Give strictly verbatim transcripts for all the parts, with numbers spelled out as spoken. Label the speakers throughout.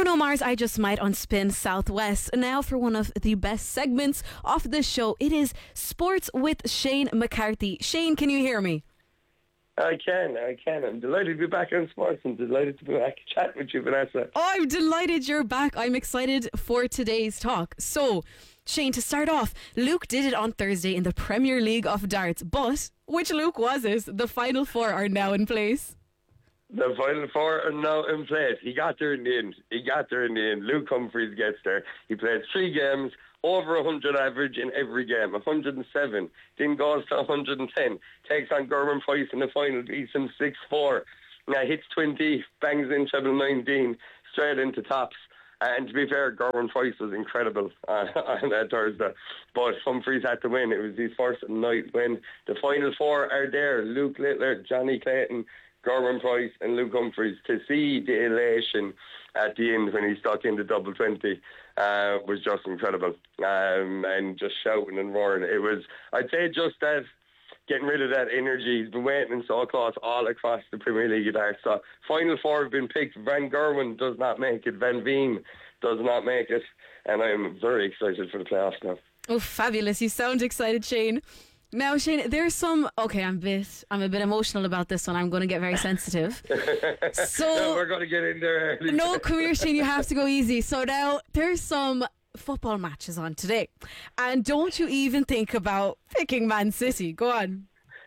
Speaker 1: Bruno Mars, I Just Might on Spin Southwest. Now for one of the best segments of this show. It is Sports with Shane McCarthy. Shane, can you hear me?
Speaker 2: I can, I can. I'm delighted to be back on sports. I'm delighted to be back chatting with you, Vanessa.
Speaker 1: Oh, I'm delighted you're back. I'm excited for today's talk. So, Shane, to start off, Luke did it on Thursday in the Premier League of Darts. But which Luke was it? The final four are now in place.
Speaker 2: The final four are now in place. He got there in the end. He got there in the end. Luke Humphries gets there. He played three games, over one hundred average in every game, one hundred seven. Then goes to one hundred ten. Takes on Gerwyn Price in the final, beats him six four. Now hits twenty, bangs in treble nineteen, straight into tops. And to be fair, Gerwyn Price was incredible uh, on that Thursday. But Humphries had to win. It was his first night win. The final four are there. Luke Littler, Johnny Clayton, Gerwyn Price and Luke Humphries. To see the elation at the end when he stuck in the double twenty uh, was just incredible. Um, and just shouting and roaring. It was, I'd say just that, getting rid of that energy. He's been waiting in so close all across the Premier League of Darts. So final four have been picked. Van Gerwen does not make it. Van Veen does not make it. And I'm very excited for the playoffs now.
Speaker 1: Oh, fabulous. You sound excited, Shane. Now, Shane, there's some... Okay, I'm a bit, I'm a bit emotional about this one. I'm going to get very sensitive. So
Speaker 2: no, we're going to get in there early.
Speaker 1: No, come here, Shane. You have to go easy. So now, there's some football matches on today. And don't you even think about picking Man City. Go on.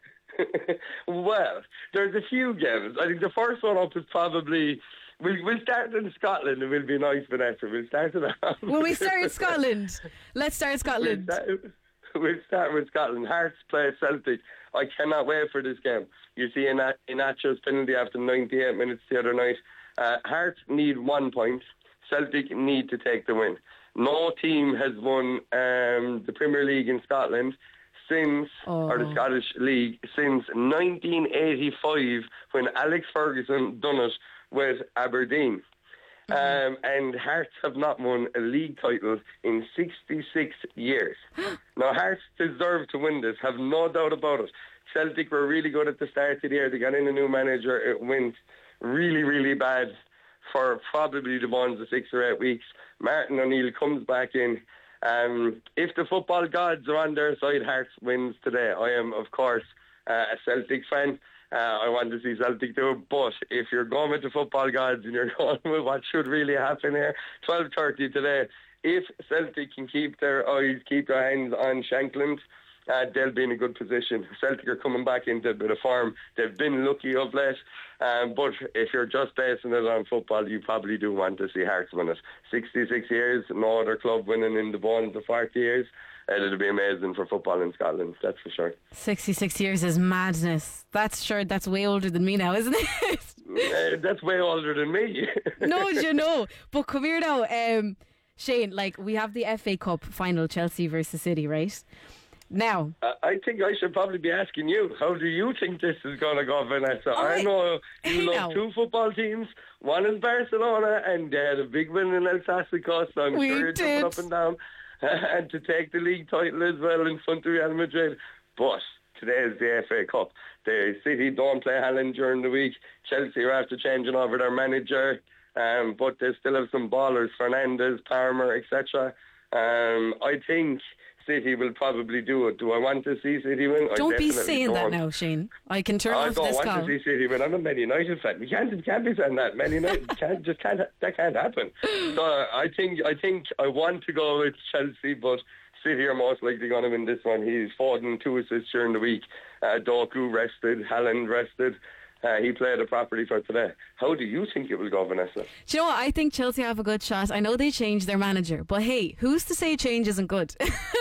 Speaker 2: Well, there's a few games. I think the first one up is probably... We'll, we'll start in Scotland and we'll be nice, Vanessa. We'll start in
Speaker 1: Will we start in Scotland? Let's start in Scotland.
Speaker 2: We'll start, we'll start with Scotland. Hearts play Celtic. I cannot wait for this game. You see Inacho's penalty after ninety-eight minutes the other night. Uh, Hearts need one point. Celtic need to take the win. No team has won um, the Premier League in Scotland since, oh. or the Scottish League, since nineteen eighty-five when Alex Ferguson done it with Aberdeen. Mm-hmm. Um, and Hearts have not won a league title in sixty-six years. Now, Hearts deserve to win this, have no doubt about it. Celtic were really good at the start of the year. They got in a new manager. It went really, really bad for probably the ones of six or eight weeks. Martin O'Neill comes back in. Um, if the football gods are on their side, Hearts wins today. I am, of course, uh, a Celtic fan. Uh, I want to see Celtic do it, but if you're going with the football gods and you're going with what should really happen here, twelve thirty today, if Celtic can keep their eyes, keep their hands on Shankland, uh, they'll be in a good position. Celtic are coming back into a bit of form. They've been lucky of late, um, but if you're just basing it on football, you probably do want to see Hearts win it. sixty-six years, no other club winning in the bones of forty years. Uh, it'll be amazing for football in Scotland, that's for sure.
Speaker 1: sixty-six years is madness. That's sure, that's way older than me now, isn't it?
Speaker 2: uh, that's way older than me.
Speaker 1: No, you know. But come here now, um, Shane, like, we have the F A Cup final, Chelsea versus City, right? Now,
Speaker 2: uh, I think I should probably be asking you, how do you think this is going to go, Vanessa? Oh, I know you hey love now. two football teams. One is Barcelona, and they had a big win in El Clasico, so I'm
Speaker 1: we
Speaker 2: sure you're jumping up and down. And to take the league title as well in front of Real Madrid. But today is the F A Cup. The City don't play Haaland during the week. Chelsea are after changing over their manager, um, but they still have some ballers, Fernandes, Palmer, et cetera. Um, I think City will probably do it. Do I want to see City win?
Speaker 1: Don't be saying don't. that now, Shane. I can turn
Speaker 2: I
Speaker 1: off this call.
Speaker 2: I don't want to see City win. I'm a Man United fan. We can't, can't be saying that. Man United can't, just can't, that can't happen. So I think I think I want to go with Chelsea, but City are most likely going to win this one. He's Foden two assists during the week. Uh, Doku rested. Haaland rested. Uh, he played it properly for today. How do you think it will go, Vanessa?
Speaker 1: Do you know what? I think Chelsea have a good shot. I know they changed their manager, but hey, who's to say change isn't good?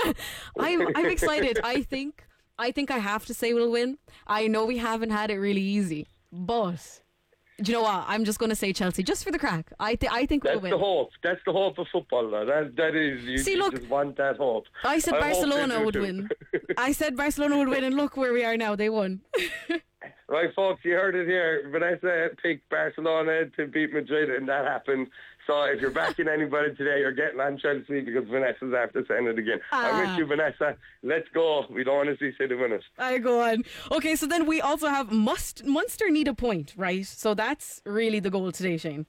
Speaker 1: I'm, I'm excited. I think I think I have to say we'll win. I know we haven't had it really easy, but do you know what? I'm just going to say Chelsea just for the crack. I th- I think
Speaker 2: That's
Speaker 1: we'll win.
Speaker 2: That's the hope. That's the hope of football. Though. That that is. You,
Speaker 1: See,
Speaker 2: you
Speaker 1: look,
Speaker 2: just want that hope.
Speaker 1: I said
Speaker 2: I
Speaker 1: Barcelona would
Speaker 2: too.
Speaker 1: win. I said Barcelona would win, and look where we are now. They won.
Speaker 2: Right, folks, you heard it here. Vanessa picked Barcelona to beat Madrid, and that happened. So if you're backing anybody today, you're getting on Chelsea because Vanessa's after saying it again. Ah. I'm with you, Vanessa. Let's go. We don't want to see City win it.
Speaker 1: I go on. Okay, so then we also have must Munster need a point, right? So that's really the goal today, Shane.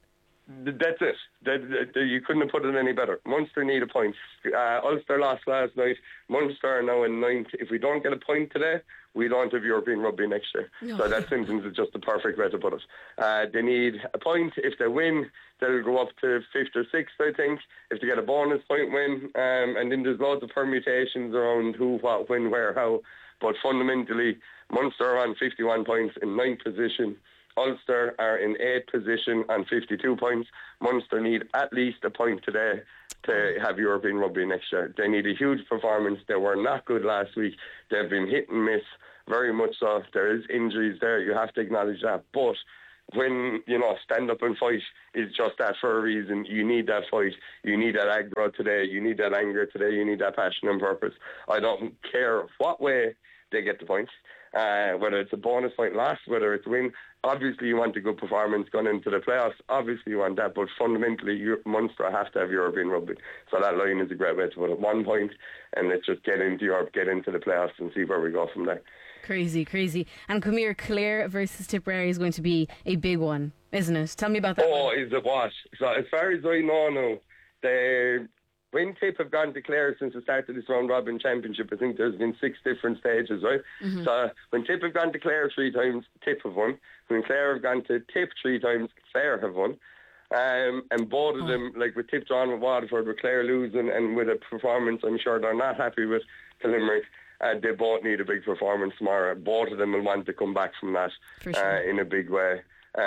Speaker 2: That's it. That, that, you couldn't have put it any better. Munster need a point. Uh, Ulster lost last night. Munster are now in ninth. If we don't get a point today, we don't have European rugby next year. No. So that sentence is just the perfect way to put it. Uh, they need a point. If they win, they'll go up to fifth or sixth, I think, if they get a bonus point win. Um, and then there's loads of permutations around who, what, when, where, how. But fundamentally, Munster are on fifty-one points in ninth position. Ulster are in eighth position on fifty-two points. Munster need at least a point today to have European rugby next year. They need a huge performance. They were not good last week. They've been hit and miss, very much so. There is injuries there. You have to acknowledge that. But when, you know, stand up and fight is just that for a reason. You need that fight. You need that aggro today. You need that anger today. You need that passion and purpose. I don't care what way they get the points. Uh, whether it's a bonus point loss, whether it's a win. Obviously, you want a good performance going into the playoffs. Obviously, you want that. But fundamentally, you, Munster have to have European rugby. So that line is a great way to put it. One point, and let's just get into Europe, get into the playoffs, and see where we go from there.
Speaker 1: Crazy, crazy. And come here, Clare versus Tipperary is going to be a big one, isn't it? Tell me about that.
Speaker 2: Oh,
Speaker 1: one.
Speaker 2: Is it what? So as far as I know now, they... When Tip have gone to Clare since the start of this round robin championship, I think there's been six different stages, right? Mm-hmm. So when Tip have gone to Clare three times, Tip have won. When Clare have gone to Tip three times, Clare have won. Um, and both of oh. them, like with Tip drawn with Waterford, with Clare losing, and with a performance I'm sure they're not happy with to Limerick, uh, they both need a big performance tomorrow. Both of them will want to come back from that
Speaker 1: For sure.
Speaker 2: uh, in a big way.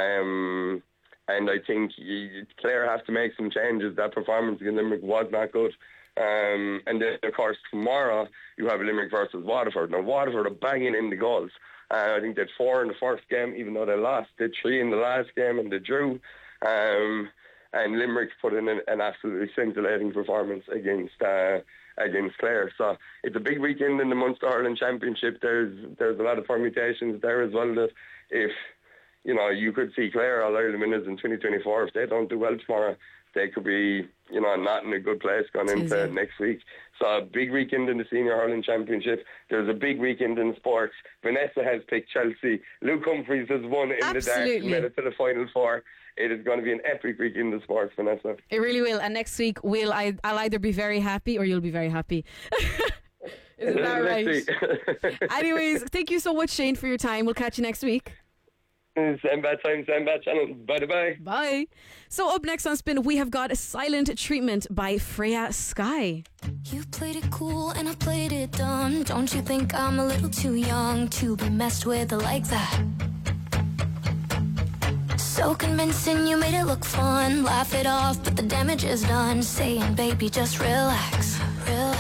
Speaker 2: Um And I think you, Clare have to make some changes. That performance against Limerick was not good. Um, and then, of course, tomorrow you have Limerick versus Waterford. Now, Waterford are banging in the goals. Uh, I think they had four in the first game, even though they lost. They had three in the last game, and they drew. Um, and Limerick put in an, an absolutely scintillating performance against uh, against Clare. So it's a big weekend in the Munster Ireland Championship. There's there's a lot of permutations there as well. That if You know, you could see Clare all Ireland winners in twenty twenty-four. If they don't do well tomorrow, they could be, you know, not in a good place going into Easy. next week. So a big weekend in the Senior Hurling Championship. There's a big weekend in sports. Vanessa has picked Chelsea. Luke Humphries has won in
Speaker 1: Absolutely.
Speaker 2: the darts and made it to the Final Four. It is going to be an epic weekend in sports, Vanessa.
Speaker 1: It really will. And next week, we'll, I, I'll either be very happy or you'll be very happy. Isn't that right? Anyways, thank you so much, Shane, for your time. We'll catch you next week.
Speaker 2: Same bad time, same bad channel. Bye-bye.
Speaker 1: Bye. So up next on Spin, we have got a Silent Treatment by Freya Sky.
Speaker 3: You played it cool and I played it dumb. Don't you think I'm a little too young to be messed with like that? So convincing, you made it look fun. Laugh it off, but the damage is done. Saying, baby, just relax, relax.